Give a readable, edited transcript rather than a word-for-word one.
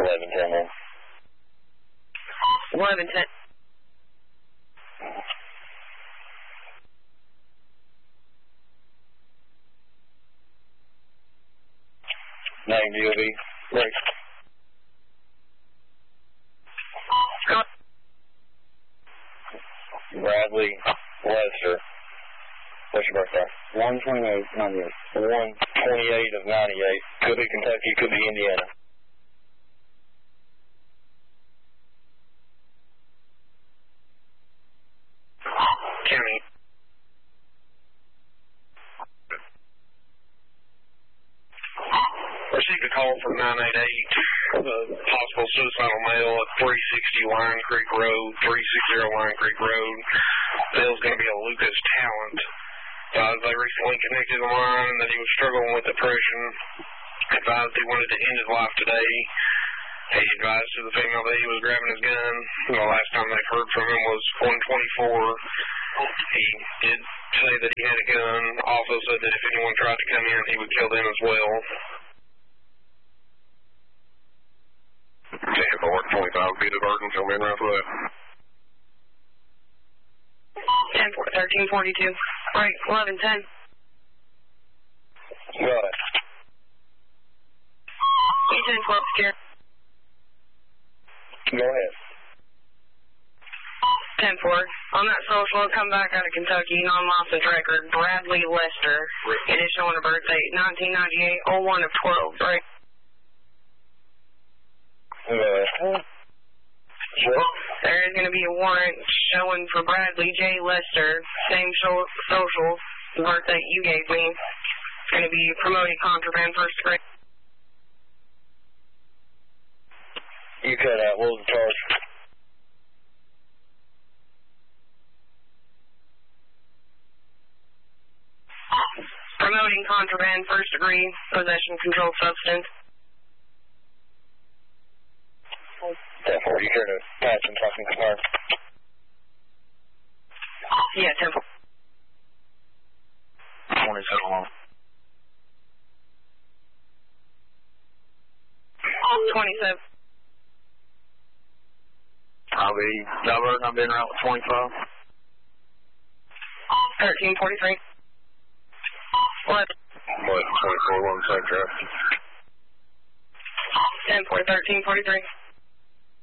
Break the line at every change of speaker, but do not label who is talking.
1110.
1110.
Name DOV. Right. Bradley Lester. What's your birthday? 1/28/98. 1/28/98. Could be Kentucky, could be Indiana.
County. Received a call from 988, possible suicidal male at 360 Line Creek Road, 360 Line Creek Road. Bill's going to be a Lucas Talent. They recently connected the line that he was struggling with depression. Advised he wanted to end his life today. He advised to the female that he was grabbing his gun. The last time they heard from him was 124. He did say that he had a gun. Also said that if anyone tried to come in, he would kill them as well. If I work 25 feet of Burton, tell me right for that.
1342. Right, 1110.
Got it.
E1012 secure.
Go ahead.
10-4. On that social, come back out of Kentucky, non-license record, Bradley Lester. It is showing a birth date, 1998, 01/12, right?
Sure.
There is going to be a warrant showing for Bradley J. Lester, same social, the birth date you gave me. It's going to be promoting contraband first degree.
You cut out. What was the charge?
Promoting contraband first degree, possession controlled substance.
10-4, you care to patch and talk and confirm?
Yeah, 10-4.
27 long.
27.
I'll be Delbert, I've been around with 25.
1343. What?
24, 1 side draft.
10-4, 1343.